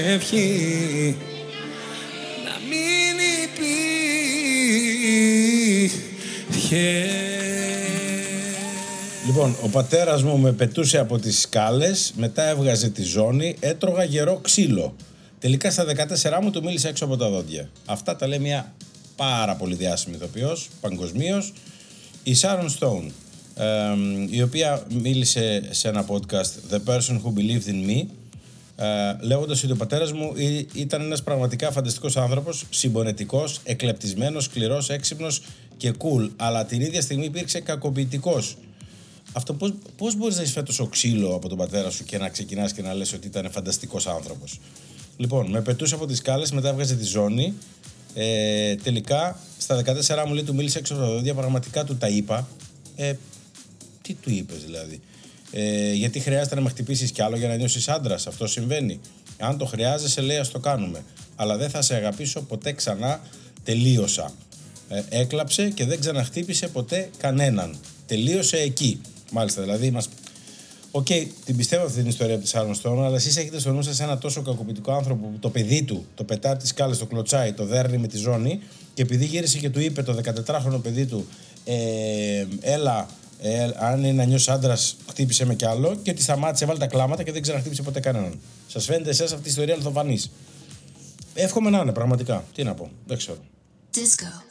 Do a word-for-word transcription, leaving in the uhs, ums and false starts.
Ευχή να μην υπήρχε. Λοιπόν, ο πατέρας μου με πετούσε από τις σκάλες, μετά έβγαζε τη ζώνη, έτρωγα γερό ξύλο. Τελικά στα δεκατέσσερα μου του μίλησε έξω από τα δόντια. Αυτά τα λέει μια πάρα πολύ διάσημη ηθοποιός, παγκοσμίως, η Sharon Stone, ε, η οποία μίλησε σε ένα podcast, The Person Who Believed in Me, ε, λέγοντας ότι ο πατέρας μου ήταν ένας πραγματικά φανταστικός άνθρωπος, συμπονετικός, εκλεπτισμένος, σκληρός, έξυπνος και cool, αλλά την ίδια στιγμή υπήρξε κακοποιητικός. Αυτό πώς, πώς μπορείς να εισφέρεις τόσο ξύλο από τον πατέρα σου και να ξεκινάς και να λες ότι ήταν φανταστικός άνθρωπος. Λοιπόν, με πετούσε από τις σκάλες, μετά έβγαζε τη ζώνη. Ε, τελικά, στα δεκατέσσερα μου λέει του μίλησε έξω από τα δόντια, πραγματικά του τα είπα. Ε, τι του είπες δηλαδή? Ε, γιατί χρειάζεται να με χτυπήσεις κι άλλο για να νιώσεις άντρας? Αυτό συμβαίνει. Αν το χρειάζεσαι, λέει, ας το κάνουμε. Αλλά δεν θα σε αγαπήσω ποτέ ξανά. Τελείωσα. Ε, έκλαψε και δεν ξαναχτύπησε ποτέ κανέναν. Τελείωσε εκεί. Μάλιστα, δηλαδή μας. Οκ, okay, την πιστεύω αυτή την ιστορία από τη Sharon Stone, αλλά εσείς έχετε στο νου σας ένα τόσο κακοποιητικό άνθρωπο που το παιδί του το πετάει από τις σκάλες, το κλωτσάει, το δέρνει με τη ζώνη, και επειδή γύρισε και του είπε το δεκατετράχρονο παιδί του, ε, έλα, ε, αν είναι να νιώσει άντρας, χτύπησε με κι άλλο, και ότι σταμάτησε, βάλει τα κλάματα και δεν ξαναχτύπησε ποτέ κανέναν. Σας φαίνεται εσάς αυτή η ιστορία αληθοφανής? Εύχομαι να είναι, πραγματικά. Τι να πω, δεν ξέρω. Disco.